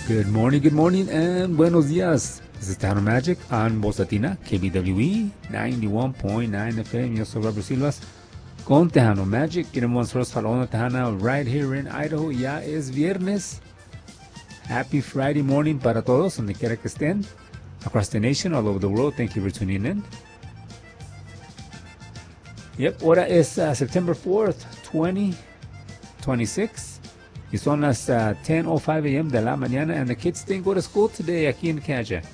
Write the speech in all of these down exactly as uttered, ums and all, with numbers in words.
Good morning, good morning, and buenos dias. This is Tejano Magic on Voz Latina, K B W E ninety-one point nine F M. Yo soy Robert Silvas con Tejano Magic. Queremos nosotros falando Tejana right here in Idaho. Ya es viernes. Happy Friday morning para todos, donde quiera que estén. Across the nation, all over the world, thank you for tuning in. Yep, ahora es uh, September fourth, twenty twenty-six. Y son las uh, ten oh five a m de la mañana, and the kids didn't go to school today aquí en Kansas.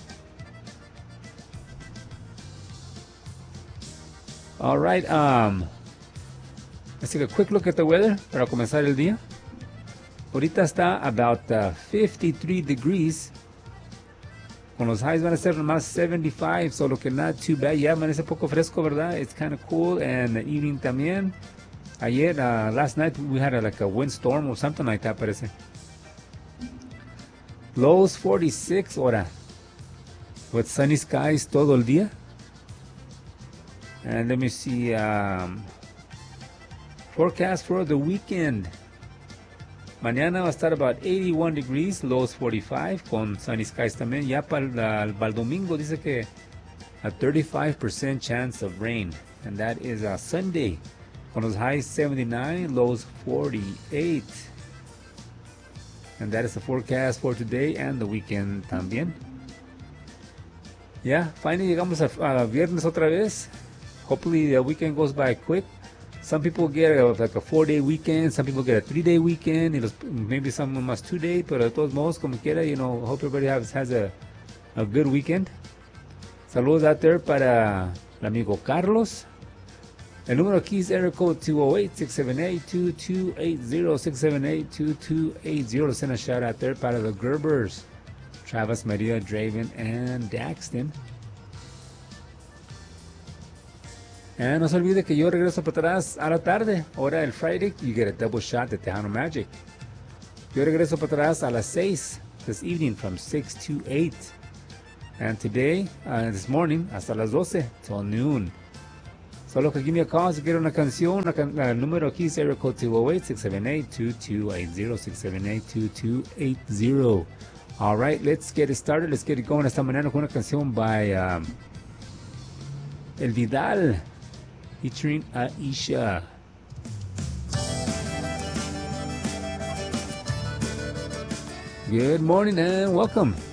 All right, um, let's take a quick look at the weather para comenzar el día. Ahorita está about uh, fifty-three degrees. Con los highs van a ser más seventy-five, solo que not too bad. Ya amanece poco fresco, ¿verdad? It's kind of cool, and the evening también. Ayer, uh, last night, we had a, like a windstorm or something like that, parece. Lows forty-six, ahora. With sunny skies todo el día. And let me see, um, forecast for the weekend. Mañana va a estar about eighty-one degrees, lows forty-five, con sunny skies también. Ya para el, uh, para el domingo dice que a thirty-five percent chance of rain. And that is a uh, Sunday. Con los highs seventy-nine, lows forty-eight. And that is the forecast for today and the weekend también. Yeah, finally llegamos a, a viernes otra vez. Hopefully the weekend goes by quick. Some people get a, like a four-day weekend. Some people get a three-day weekend. Y los, maybe some más two-day. Pero de todos modos, como quiera, you know, hope everybody has, has a, a good weekend. Saludos out there para el amigo Carlos. El número aquí es area code two oh eight, six seven eight, two two eight zero, six seven eight, two two eight zero. Send a shout out there para the Gerbers, Travis, Maria, Draven, and Daxton. And no se olvide que yo regreso para atrás a la tarde, hora del Friday. You get a double shot de Tejano Magic. Yo regreso para atrás a las seis this evening from six to eight. And today, uh, this morning, hasta las doce till noon. Solo que give me a call si quiere una canción. Una can el número aquí es area code two oh eight, six seven eight, two two eight zero, six seven eight, two two eight zero. All right, let's get it started. Let's get it going esta mañana con una canción by um, El Vidal featuring Aisha. Good morning and welcome.